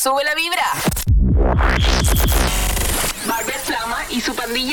sube la vibra. Barbet Flama y su pandilla